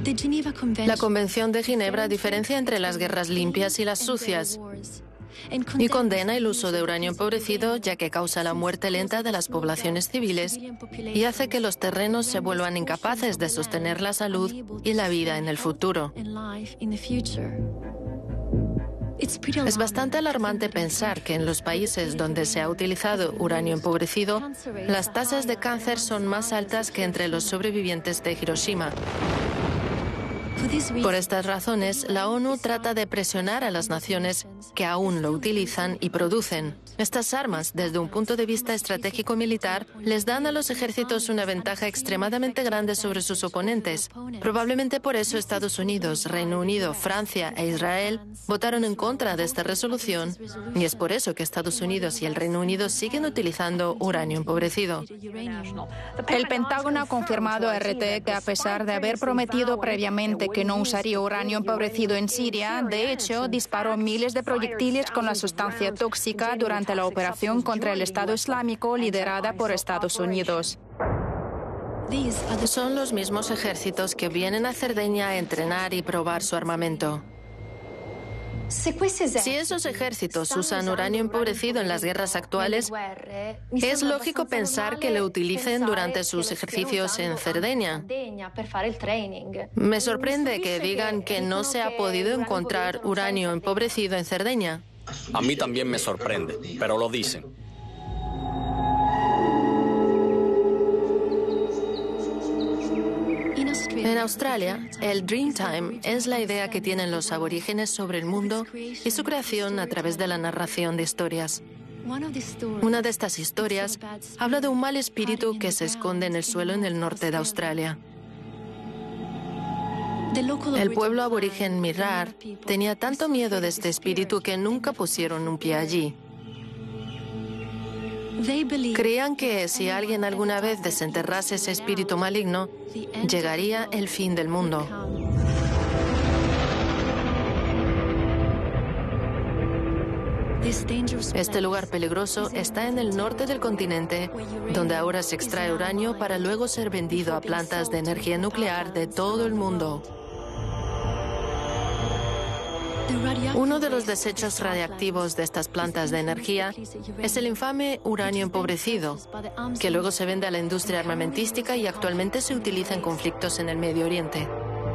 La Convención de Ginebra diferencia entre las guerras limpias y las sucias y condena el uso de uranio empobrecido, ya que causa la muerte lenta de las poblaciones civiles y hace que los terrenos se vuelvan incapaces de sostener la salud y la vida en el futuro. Es bastante alarmante pensar que en los países donde se ha utilizado uranio empobrecido, las tasas de cáncer son más altas que entre los sobrevivientes de Hiroshima. Por estas razones, la ONU trata de presionar a las naciones que aún lo utilizan y producen. Estas armas, desde un punto de vista estratégico militar, les dan a los ejércitos una ventaja extremadamente grande sobre sus oponentes. Probablemente por eso Estados Unidos, Reino Unido, Francia e Israel votaron en contra de esta resolución, y es por eso que Estados Unidos y el Reino Unido siguen utilizando uranio empobrecido. El Pentágono ha confirmado a RT que, a pesar de haber prometido previamente que no usaría uranio empobrecido en Siria, de hecho, disparó miles de proyectiles con la sustancia tóxica durante la operación contra el Estado Islámico liderada por Estados Unidos. Son los mismos ejércitos que vienen a Cerdeña a entrenar y probar su armamento. Si esos ejércitos usan uranio empobrecido en las guerras actuales, es lógico pensar que lo utilicen durante sus ejercicios en Cerdeña. Me sorprende que digan que no se ha podido encontrar uranio empobrecido en Cerdeña. A mí también me sorprende, pero lo dicen. En Australia, el Dreamtime es la idea que tienen los aborígenes sobre el mundo y su creación a través de la narración de historias. Una de estas historias habla de un mal espíritu que se esconde en el suelo en el norte de Australia. El pueblo aborigen Mirrar tenía tanto miedo de este espíritu que nunca pusieron un pie allí. Creían que si alguien alguna vez desenterrase ese espíritu maligno, llegaría el fin del mundo. Este lugar peligroso está en el norte del continente, donde ahora se extrae uranio para luego ser vendido a plantas de energía nuclear de todo el mundo. Uno de los desechos radiactivos de estas plantas de energía es el infame uranio empobrecido, que luego se vende a la industria armamentística y actualmente se utiliza en conflictos en el Medio Oriente.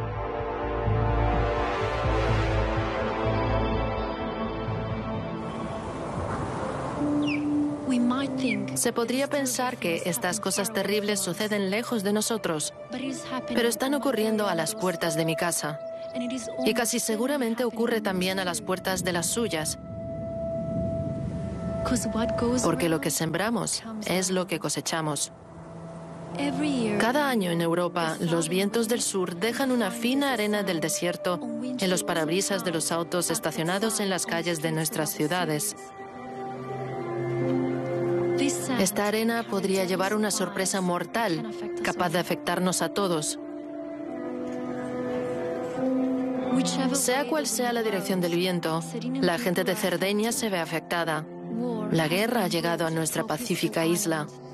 Se podría pensar que estas cosas terribles suceden lejos de nosotros, pero están ocurriendo a las puertas de mi casa. Y casi seguramente ocurre también a las puertas de las suyas, porque lo que sembramos es lo que cosechamos. Cada año en Europa, los vientos del sur dejan una fina arena del desierto en los parabrisas de los autos estacionados en las calles de nuestras ciudades. Esta arena podría llevar una sorpresa mortal, capaz de afectarnos a todos. Sea cual sea la dirección del viento, la gente de Cerdeña se ve afectada. La guerra ha llegado a nuestra pacífica isla.